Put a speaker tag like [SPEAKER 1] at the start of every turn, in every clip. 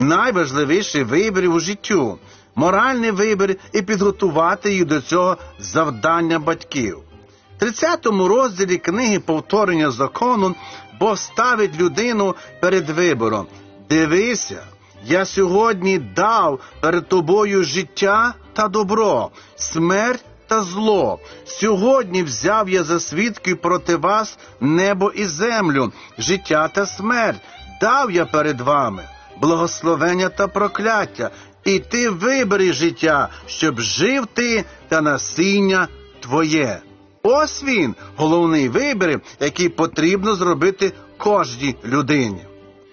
[SPEAKER 1] найважливіший вибір у життю. Моральний вибір і підготувати їх до цього завдання батьків. В 30 розділі книги «Повторення закону» Бог ставить людину перед вибором. «Дивися, я сьогодні дав перед тобою життя та добро, смерть та зло. Сьогодні взяв я за свідків проти вас небо і землю, життя та смерть. Дав я перед вами благословення та прокляття. І ти вибери життя, щоб жив ти та насіння твоє». Ось він, головний вибір, який потрібно зробити кожній людині.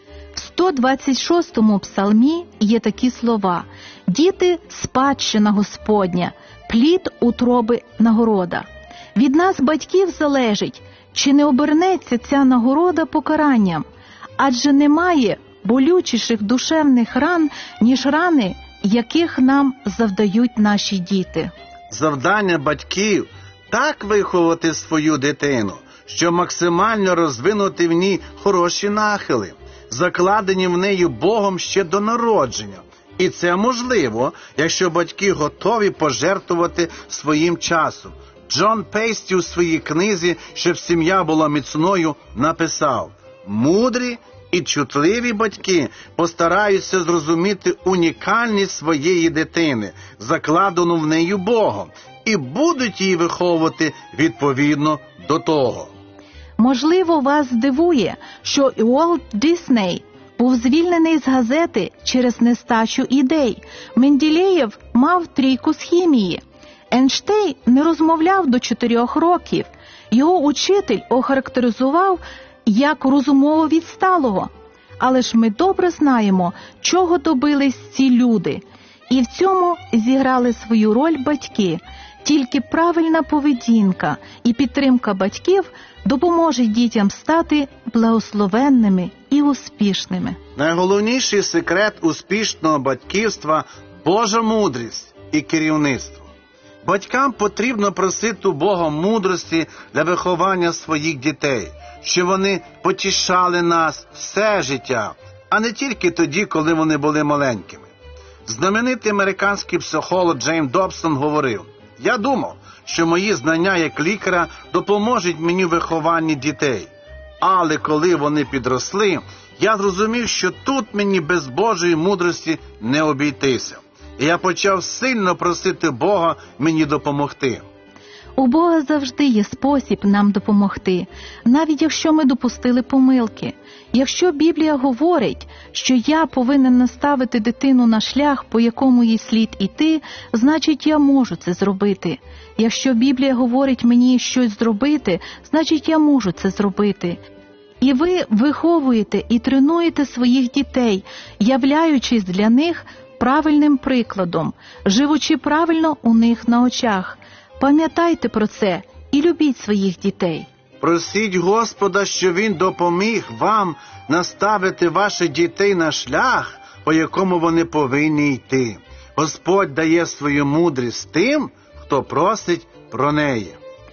[SPEAKER 2] В 126-му псалмі є такі слова: «Діти – спадщина Господня, плід утроби нагорода». Від нас, батьків, залежить, чи не обернеться ця нагорода покаранням, адже немає болючіших душевних ран, ніж рани, яких нам завдають наші діти.
[SPEAKER 1] Завдання батьків – так виховати свою дитину, щоб максимально розвинути в ній хороші нахили, закладені в неї Богом ще до народження. І це можливо, якщо батьки готові пожертвувати своїм часом. Джон Пейсті у своїй книзі «Щоб сім'я була міцною» написав: «Мудрі і чутливі батьки постараються зрозуміти унікальність своєї дитини, закладену в неї Богом, і будуть її виховувати відповідно до того».
[SPEAKER 2] Можливо, вас здивує, що Уолт Дисней був звільнений з газети через нестачу ідей. Менделєєв мав 3 з хімії. Ейнштейн не розмовляв до 4 років. Його учитель охарактеризував як розумово відсталого. Але ж ми добре знаємо, чого добились ці люди. І в цьому зіграли свою роль батьки. Тільки правильна поведінка і підтримка батьків допоможе дітям стати благословенними і успішними.
[SPEAKER 1] Найголовніший секрет успішного батьківства – Божа мудрість і керівництво. Батькам потрібно просити у Бога мудрості для виховання своїх дітей, щоб вони потішали нас все життя, а не тільки тоді, коли вони були маленькими. Знаменитий американський психолог Джеймс Добсон говорив: «Я думав, що мої знання як лікаря допоможуть мені в вихованні дітей. Але коли вони підросли, я зрозумів, що тут мені без Божої мудрості не обійтися. І я почав сильно просити Бога мені допомогти».
[SPEAKER 2] У Бога завжди є спосіб нам допомогти, навіть якщо ми допустили помилки. Якщо Біблія говорить, що я повинен наставити дитину на шлях, по якому їй слід іти, значить я можу це зробити. Якщо Біблія говорить мені щось зробити, значить я можу це зробити. І ви виховуєте і тренуєте своїх дітей, являючись для них правильним прикладом, живучи правильно у них на очах. Пам'ятайте про це і любіть своїх дітей.
[SPEAKER 1] Просіть Господа, щоб Він допоміг вам наставити ваших дітей на шлях, по якому вони повинні йти. Господь дає свою мудрість тим, хто просить про неї.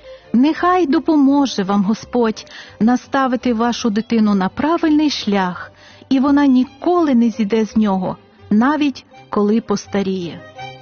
[SPEAKER 2] Нехай допоможе вам Господь наставити вашу дитину на правильний шлях, і вона ніколи не зійде з нього, навіть коли постаріє.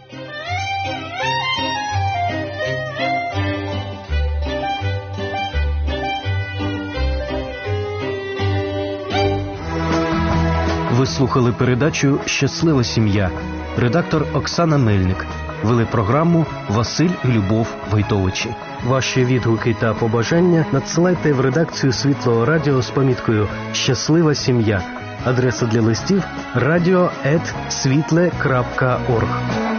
[SPEAKER 3] Ви слухали передачу «Щаслива сім'я». Редактор Оксана Мельник. Вели програму Василь і Любов Войтовичі. Ваші відгуки та побажання надсилайте в редакцію Світлого Радіо з поміткою «Щаслива сім'я». Адреса для листів – radio@svitle.org.